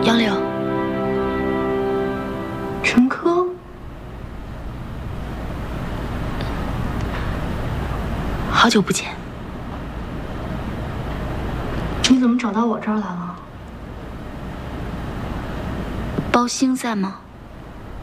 杨柳， 陈科， 好久不见。 你怎么找到我这儿来了？ 包兴在吗？